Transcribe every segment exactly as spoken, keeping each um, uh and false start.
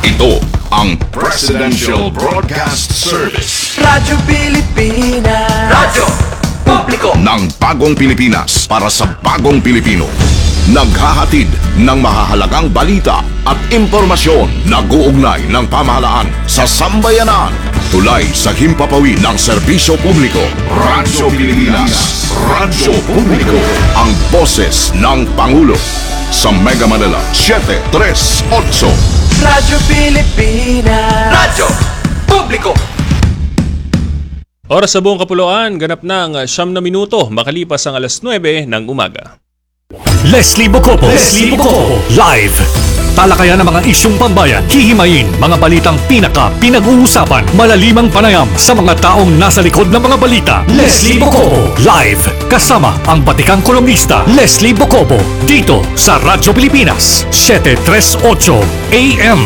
Ito ang Presidential Broadcast Service. Radyo Pilipinas. Radyo Publiko ng bagong Pilipinas para sa bagong Pilipino. Naghahatid ng mahahalagang balita at impormasyon. Nag-uugnay ng pamahalaan sa sambayanan. Tulay sa himpapawid ng serbisyo publiko. Radyo Pilipinas. Radyo Publiko. Ang boses ng Pangulo. Sa Mega Manila, seven three eight. Radyo Pilipinas. Radyo Publiko. Oras sa buong kapuluan, ganap ng siyam na minuto makalipas ang alas nuwebe ng umaga. Leslie Bocopo. Leslie Bocopo. Live. Talakayan ng mga isyong pambayan, hihimayin mga balitang pinaka pinag-uusapan, malalimang panayam sa mga taong nasa likod ng mga balita. Leslie Bocopo. Live. Kasama ang batikang kolumnista Leslie Bocopo. Dito sa Radyo Pilipinas, seven three eight A M.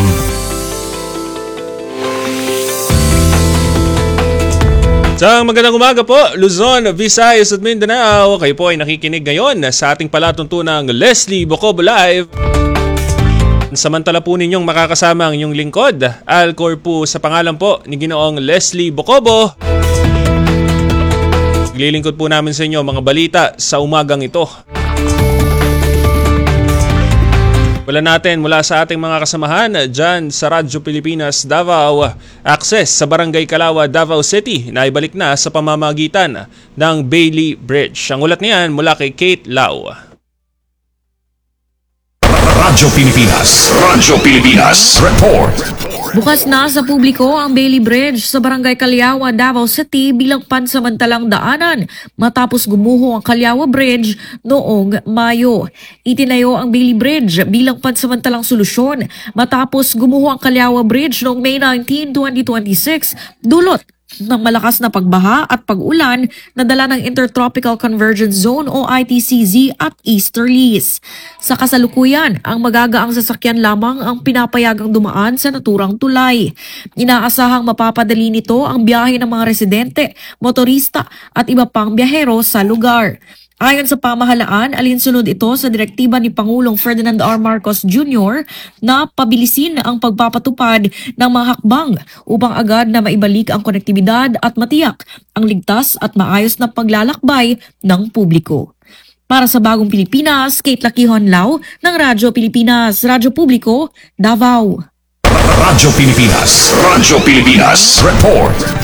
Sa magandang umaga po, Luzon, Visayas at Mindanao. Kayo po ay nakikinig ngayon sa ating palatuntunang Leslie Bocopo Live. Samantala po ninyong makakasama ang inyong lingkod, Alcor po sa pangalan po ni Ginoong Leslie Bocopo. Naglilingkod po namin sa inyo mga balita sa umagang ito. Wala natin mula sa ating mga kasamahan dyan sa Radyo Pilipinas Davao, access sa Barangay Kalawa, Davao City na ibalik na sa pamamagitan ng Bailey Bridge. Ang ulat niyan mula kay Kate Lau. Radyo Pilipinas. Radyo Pilipinas. Report. Bukas na sa publiko ang Bailey Bridge sa Barangay Calyawa, Davao City bilang pansamantalang daanan matapos gumuho ang Calyawa Bridge noong Mayo. Itinayo ang Bailey Bridge bilang pansamantalang solusyon matapos gumuho ang Calyawa Bridge noong May nineteenth, twenty twenty-six dulot ng malakas na pagbaha at pag-ulan na dala ng Intertropical Convergence Zone o I T C Z at easterlies. Sa kasalukuyan, ang magagaang sasakyan lamang ang pinapayagang dumaan sa naturang tulay. Inaasahang mapapadali nito ang biyahe ng mga residente, motorista at iba pang biyahero sa lugar. Ayon sa pamahalaan, alinsunod ito sa direktiba ni Pangulong Ferdinand R. Marcos Junior na pabilisin ang pagpapatupad ng mga hakbang upang agad na maibalik ang konektibidad at matiyak ang ligtas at maayos na paglalakbay ng publiko. Para sa Bagong Pilipinas, Kate Lakihon Lau ng Radyo Pilipinas, Radyo Publiko, Davao. Radyo Pilipinas. Radyo Pilipinas. Report.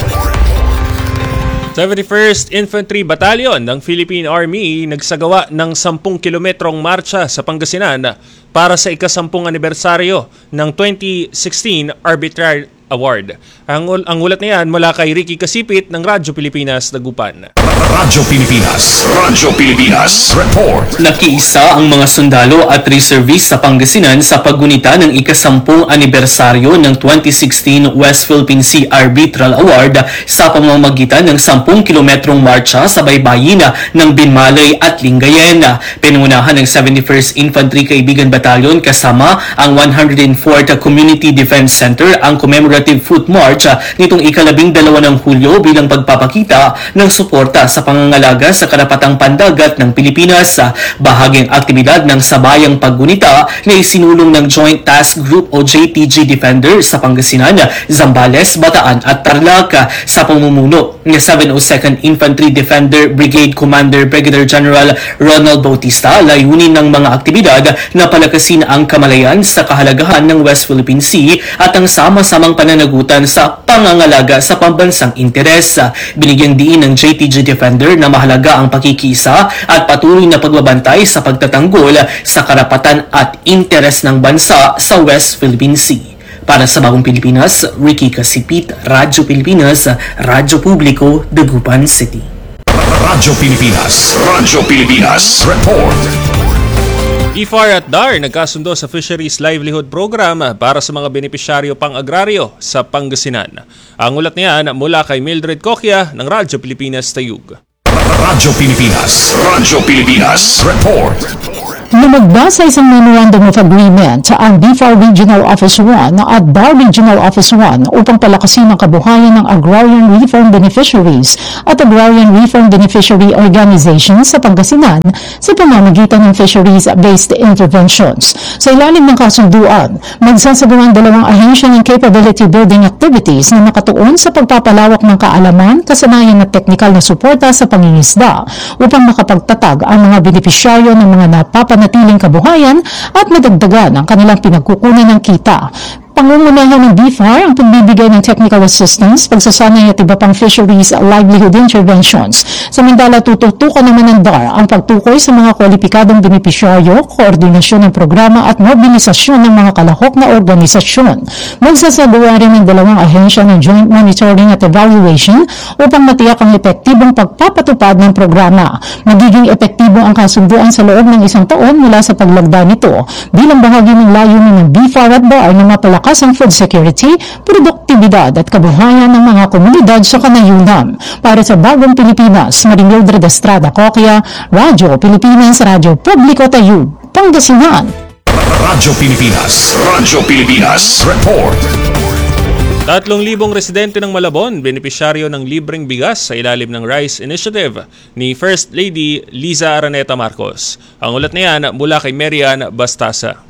seventy-first Infantry Battalion ng Philippine Army nagsagawa ng sampung kilometrong marcha sa Pangasinan para sa ikasampung anibersaryo ng twenty sixteen Arbitrar Award. Ang, ang ulat na yan mula kay Ricky Kasipit ng Radyo Pilipinas, Dagupan. Radyo Pilipinas. Radyo Pilipinas. Report. Nakiisa ang mga sundalo at reservist sa Pangasinan sa paggunita ng ikasampung anibersaryo ng twenty sixteen West Philippine Sea Arbitral Award sa pamamagitan ng sampung kilometrong marcha sa baybayin ng Binmalay at Lingayen. Pinunahan ng seventy-first Infantry Kaibigan Battalion kasama ang one hundred fourth Community Defense Center ang commemorative foot march nitong ikalabing dalawa ng Hulyo bilang pagpapakita ng suporta sa pangangalaga sa karapatang pandagat ng Pilipinas. Bahaging aktibidad ng sabayang paggunita na isinulong ng Joint Task Group o J T G Defender sa Pangasinan, Zambales, Bataan at Tarlac sa pamumuno ng seven oh second Infantry Defender Brigade Commander Brigadier General Ronald Bautista. Layunin ng mga aktibidad na palakasin ang kamalayan sa kahalagahan ng West Philippine Sea at ang sama-samang pananagutan sa pangangalaga sa pambansang interes. Binigyang diin ng J T G Defender na mahalaga ang pakikisa at patuloy na pagbabantay sa pagtatanggol sa karapatan at interes ng bansa sa West Philippine Sea. Para sa Bagong Pilipinas, Ricky Kasipit, Radyo Pilipinas, Radyo Publiko, Dagupan City. Radyo Pilipinas. Radyo Pilipinas. Report. I F A R at D A R nagkasundo sa Fisheries Livelihood Program para sa mga benepisyaryo pang-agraryo sa Pangasinan. Ang ulat niyan mula kay Mildred Coquia ng Radyo Pilipinas Tayug. Radyo Pilipinas. Radyo Pilipinas. Report. Lumagda sa isang Memorandum of Agreement ang B F A R Regional Office one at B A R Regional Office one upang palakasin ang kabuhayan ng Agrarian Reform Beneficiaries at Agrarian Reform Beneficiary Organizations sa Pangasinan sa pamamagitan ng fisheries-based interventions. Sa ilalim ng kasunduan, magsasagawa ang dalawang ahensya ng capability building activities na nakatuon sa pagpapalawak ng kaalaman, kasanayan at teknikal na suporta sa pangingisda upang makapagtatag ang mga benepisyaryo ng mga napapanatiling kabuhayan at madagdagan ang kanilang pinagkukunan ng kita. Pangungunahan ng B F A R ang pagbibigay ng technical assistance, pagsasanay at iba pang fisheries livelihood interventions. Samantala, tututukan naman ng D A R ang pagtukoy sa mga kwalipikadong benepisyaryo, koordinasyon ng programa at mobilisasyon ng mga kalahok na organisasyon. Magsasagawa rin ng dalawang ahensya ng joint monitoring at evaluation upang matiyak ang epektibong pagpapatupad ng programa. Magiging epektibo ang kasunduan sa loob ng isang taon mula sa paglagda nito bilang bahagi ng layunin ng B F A R at D A R na mapalakas ang food security, produktibidad at kabuhayan ng mga komunidad sa kanayunan. Para sa Bagong Pilipinas, Marimildred Estrada Coquia, Radyo Pilipinas, Radyo Publiko Tayub, Pangasinan. Radyo Pilipinas. Radyo Pilipinas. Report. Tatlong libong residente ng Malabon, benepisyaryo ng libreng bigas sa ilalim ng Rice Initiative ni First Lady Liza Araneta Marcos. Ang ulat na yan mula kay Marian Bastasa.